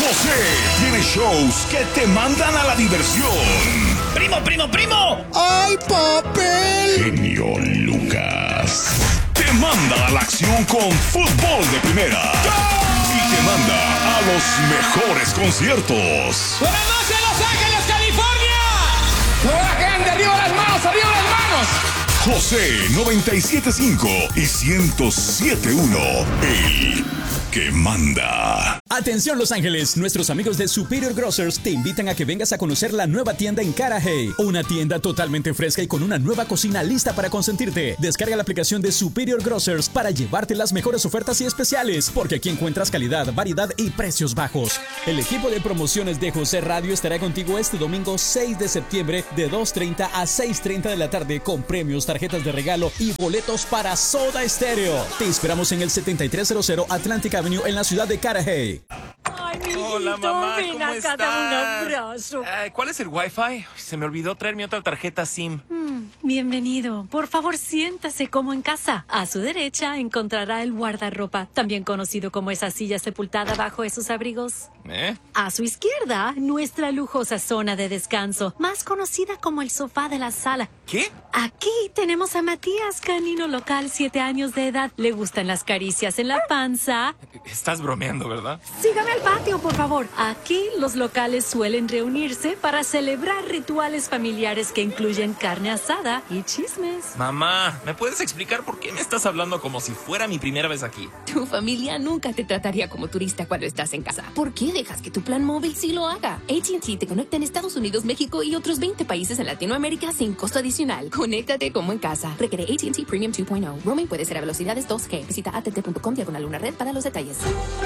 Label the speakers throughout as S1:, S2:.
S1: José tiene shows que te mandan a la diversión.
S2: ¡Primo, primo, primo!
S3: ¡Ay, papel!
S1: Genio Lucas te manda a la acción con fútbol de primera. Y te manda a los mejores conciertos.
S2: ¡Buenas noches, Los Ángeles, California!
S3: ¡Toda la gente, arriba las manos, arriba las manos!
S1: José 97.5 y 107.1, el que manda.
S4: Atención Los Ángeles, nuestros amigos de Superior Grocers te invitan a que vengas a conocer la nueva tienda en Carajay, una tienda totalmente fresca y con una nueva cocina lista para consentirte. Descarga la aplicación de Superior Grocers para llevarte las mejores ofertas y especiales, porque aquí encuentras calidad, variedad y precios bajos. El equipo de promociones de José Radio estará contigo este domingo 6 de septiembre de 2:30 a 6:30 de la tarde con premios, tarjetas de regalo y boletos para Soda Stereo. Te esperamos en el 7300 Atlantic Avenue en la ciudad de Carajay.
S5: Ay, mi hijito,
S6: Hola, mamá,
S5: ven
S6: ¿cómo
S5: acá,
S6: estás?
S5: dame un abrazo.
S6: ¿Cuál es el Wi-Fi? Se me olvidó traer mi otra tarjeta SIM.
S5: Bienvenido. Por favor, siéntase como en casa. A su derecha encontrará el guardarropa, también conocido como esa silla sepultada bajo esos abrigos. A su izquierda, nuestra lujosa zona de descanso, más conocida como el sofá de la sala.
S6: ¿Qué?
S5: Aquí tenemos a Matías, canino local, 7 años de edad. Le gustan las caricias en la panza.
S6: Estás bromeando, ¿verdad?
S5: Sígame al patio, por favor. Aquí los locales suelen reunirse para celebrar rituales familiares que incluyen carne asada y chismes.
S6: Mamá, ¿me puedes explicar por qué me estás hablando como si fuera mi primera vez aquí?
S7: Tu familia nunca te trataría como turista cuando estás en casa. ¿Por qué dejas que tu plan móvil sí lo haga? AT&T te conecta en Estados Unidos, México y otros 20 países en Latinoamérica sin costo adicional. Conéctate como en casa. Requiere AT&T Premium 2.0. Roaming puede ser a velocidades 2G. Visita att.com/red para los detalles.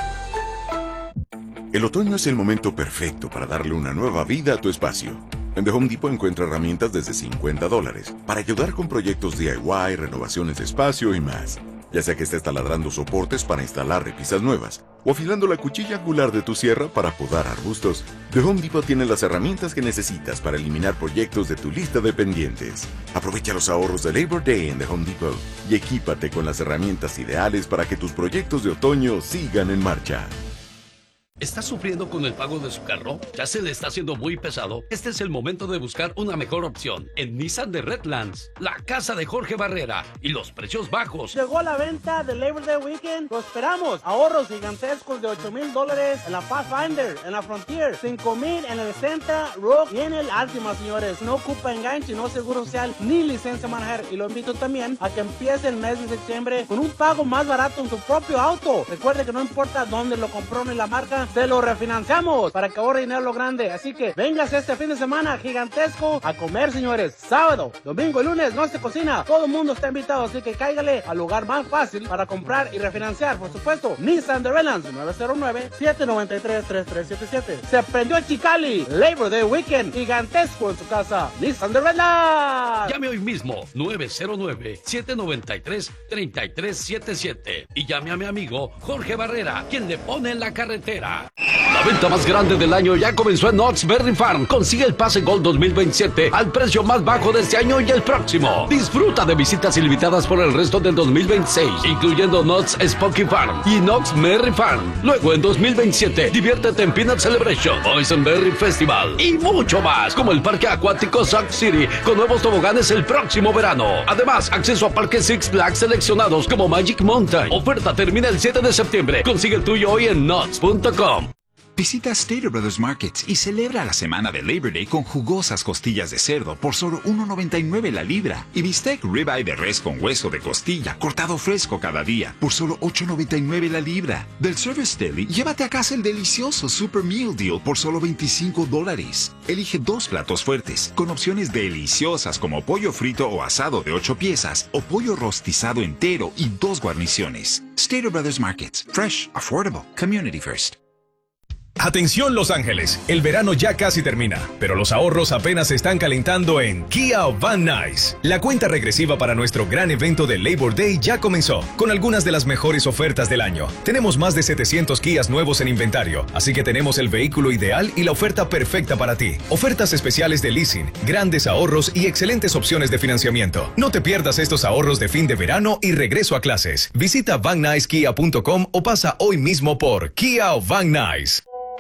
S8: El otoño es el momento perfecto para darle una nueva vida a tu espacio. En The Home Depot encuentra herramientas desde $50 para ayudar con proyectos DIY, renovaciones de espacio y más. Ya sea que estés taladrando soportes para instalar repisas nuevas o afilando la cuchilla angular de tu sierra para podar arbustos, The Home Depot tiene las herramientas que necesitas para eliminar proyectos de tu lista de pendientes. Aprovecha los ahorros de Labor Day en The Home Depot y equípate con las herramientas ideales para que tus proyectos de otoño sigan en marcha.
S9: ¿Está sufriendo con el pago de su carro? ¿Ya se le está haciendo muy pesado? Este es el momento de buscar una mejor opción en Nissan de Redlands, la casa de Jorge Barrera y los precios bajos.
S10: Llegó la venta del Labor Day Weekend. Lo esperamos. Ahorros gigantescos de $8,000 en la Pathfinder, en la Frontier, $5,000 en el Sentra, Rogue y en el Altima, señores. No ocupa enganche, no seguro social ni licencia de manejar. Y lo invito también a que empiece el mes de septiembre con un pago más barato en su propio auto. Recuerde que no importa dónde lo compró ni la marca, se lo refinanciamos para que ahorre dinero lo grande. Así que vengas este fin de semana gigantesco a comer, señores. Sábado, domingo y lunes no se cocina. Todo el mundo está invitado, así que cáigale al lugar más fácil para comprar y refinanciar. Por supuesto, Nissan de Redlands, 909-793-3377. Se prendió en Chicali. Labor Day Weekend gigantesco en su casa. Nissan de Redlands.
S9: Llame hoy mismo 909-793-3377 y llame a mi amigo Jorge Barrera, quien le pone en la carretera. La venta más grande del año ya comenzó en Knott's Berry Farm. Consigue el pase Gold 2027 al precio más bajo de este año y el próximo. Disfruta de visitas ilimitadas por el resto del 2026, incluyendo Knott's Spunky Farm y Knott's Merry Farm. Luego en 2027, diviértete en Peanut Celebration, Boysenberry Festival y mucho más, como el parque acuático Sauk City con nuevos toboganes el próximo verano. Además, acceso a parques Six Flags seleccionados como Magic Mountain. Oferta termina el 7 de septiembre. Consigue el tuyo hoy en Knott's.com.
S11: Visita Stater Brothers Markets y celebra la semana de Labor Day con jugosas costillas de cerdo por solo $1.99 la libra y bistec ribeye de res con hueso de costilla cortado fresco cada día por solo $8.99 la libra. Del Service Deli, llévate a casa el delicioso Super Meal Deal por solo $25. Elige 2 platos fuertes con opciones deliciosas como pollo frito o asado de 8 piezas o pollo rostizado entero y 2 guarniciones. Stater Brothers Markets. Fresh, affordable, community first.
S12: Atención Los Ángeles, el verano ya casi termina, pero los ahorros apenas se están calentando en Kia Van Nuys. La cuenta regresiva para nuestro gran evento de Labor Day ya comenzó, con algunas de las mejores ofertas del año. Tenemos más de 700 Kias nuevos en inventario, así que tenemos el vehículo ideal y la oferta perfecta para ti. Ofertas especiales de leasing, grandes ahorros y excelentes opciones de financiamiento. No te pierdas estos ahorros de fin de verano y regreso a clases. Visita VanNuysKia.com o pasa hoy mismo por Kia Van Nuys.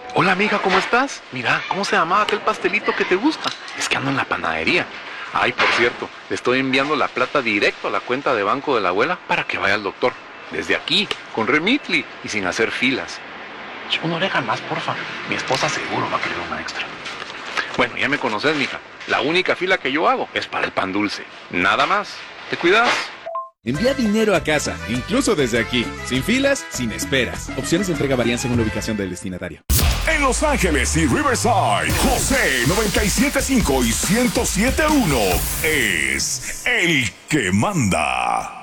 S13: Hola amiga, ¿cómo estás? Mira, ¿cómo se llamaba aquel pastelito que te gusta? Es que ando en la panadería. Ay, por cierto, le estoy enviando la plata directo a la cuenta de banco de la abuela para que vaya al doctor. Desde aquí, con Remitly y sin hacer filas. Una oreja más, porfa. Mi esposa seguro va a querer una extra. Bueno, ya me conoces, mija. La única fila que yo hago es para el pan dulce. Nada más. ¿Te cuidas?
S14: Envía dinero a casa, incluso desde aquí. Sin filas, sin esperas. Opciones de entrega varían según la ubicación del destinatario.
S1: En Los Ángeles y Riverside, José 97.5 y 107.1 es el que manda.